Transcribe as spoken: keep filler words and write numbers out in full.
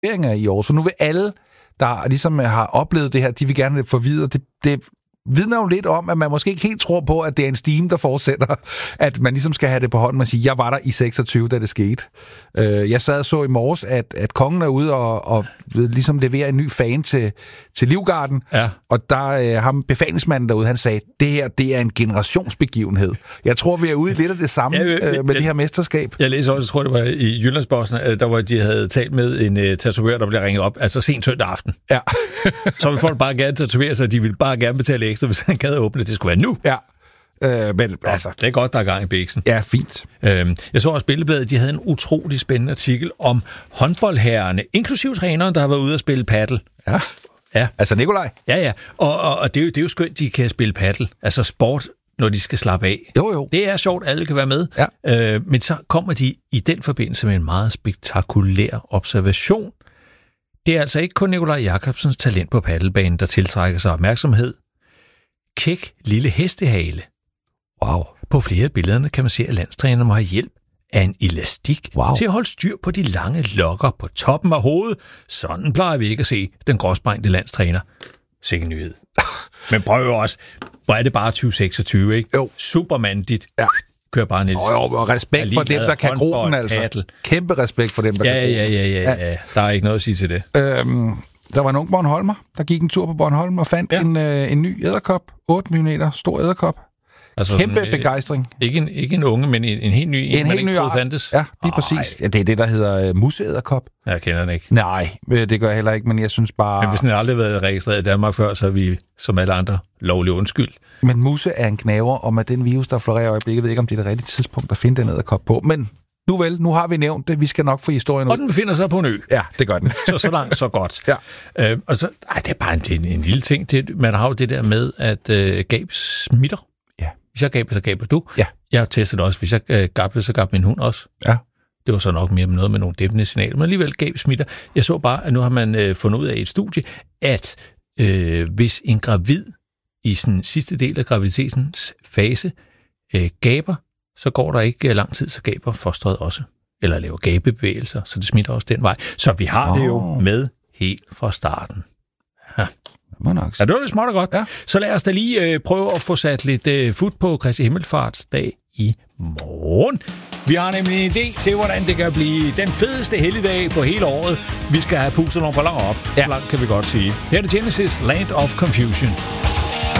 i år. Så nu vil alle, der ligesom har oplevet det her, de vil gerne få videre. Det, det vidner jo lidt om, at man måske ikke helt tror på, at det er en Steam, der fortsætter, at man ligesom skal have det på hånden og sige, jeg var der i seksogtyve, da det skete. Jeg sad og så i morges, at, at kongen er ude og, og ligesom leverer en ny fan til, til Livgarden, ja. Og der øh, ham befalingsmanden derude, han sagde, det her, det er en generationsbegivenhed. Jeg tror, vi er ude i lidt af det samme ja, jeg, øh, med jeg, det her mesterskab. Jeg læser også, jeg tror, det var i Jyllandsposten, der hvor de havde talt med en uh, tatovør, der blev ringet op, altså sent søndag aften. Ja. Så vil folk bare gerne tatovere sig, de vil bare gerne betale ekstra, hvis han gad åbne. Det skulle være nu. Ja. Øh, men, altså, det er godt, der er gang i bæksen. Ja, fint. Øhm, jeg så også Billedbladet, de havde en utrolig spændende artikel om håndboldherrerne, inklusive træneren, der har været ude og spille paddle. Ja. Ja. Altså Nikolaj. Ja, ja. Og, og, og det, er jo, det er jo skønt, de kan spille paddle. Altså sport, når de skal slappe af. Jo, jo. Det er sjovt, alle kan være med. Ja. Øh, men så kommer de i den forbindelse med en meget spektakulær observation. Det er altså ikke kun Nikolaj Jakobsens talent på paddlebanen, der tiltrækker sig opmærksomhed. Kæk lille hestehale. Wow. På flere af billederne kan man se, at landstræneren må have hjælp af en elastik wow. til at holde styr på de lange lokker på toppen af hovedet. Sådan plejer vi ikke at se den gråsprængte landstræner. Sikke nyhed. Men prøv også. Hvor er det bare tyve seksogtyve, ikke? Jo. Supermandigt. Ja. Kører bare Niels. Jo, jo, og respekt for dem, der kan gro den, altså. Paddle. Kæmpe respekt for dem, der ja, kan ja, ja, ja, ja, ja. Der er ikke noget at sige til det. Øhm, der var en ung Bornholmer, der gik en tur på Bornholm og fandt ja. en, øh, en ny edderkop. otte millimeter stor edderkop. Altså kæmpe sådan, begejstring. Ikke en, ikke en unge, men en, en helt ny, en, en helt ny art. Fandtes. Ja, lige præcis. Ja, det er det, der hedder uh, museedderkop. Jeg kender den ikke. Nej, det gør jeg heller ikke, men jeg synes bare... Men hvis den aldrig har været registreret i Danmark før, så er vi, som alle andre, lovlig undskyld. Men musse er en gnaver, og med den virus, der florerer i øjeblikket, jeg ved ikke, om det er det rigtige tidspunkt at finde den edderkop på. Men nu vel, nu har vi nævnt det. Vi skal nok få historien ud. Og den befinder sig på en ø. Ja, det gør den. så, så langt, så godt. Ja. Øh, og så, ej, det er bare en, en, en lille ting. Det, man har jo det der med, at øh, gab smitter. Ja. Hvis jeg gaber, så gaber du. Ja. Jeg har testet det også. Hvis jeg øh, gabte, så gabte min hund også. Ja. Det var så nok mere med noget med nogle dæmpende signaler, men alligevel gab smitter. Jeg så bare, at nu har man øh, fundet ud af i et studie, at øh, hvis en gravid i sin sidste del af graviditetens fase øh, gaber, så går der ikke øh, lang tid, så gaber fosteret også. Eller laver gabebevægelser, så det smitter også den vej. Så vi har oh. det jo med helt fra starten. Ja. Ja, det var lidt småt og godt. Ja. Så lad os da lige øh, prøve at få sat lidt øh, fut på Kristi Himmelfartsdag i morgen. Vi har nemlig en idé til, hvordan det kan blive den fedeste helligdag på hele året. Vi skal have pustet nogle balloner op. Ja. Så langt kan vi godt sige. Her er det Genesis, Land of Confusion.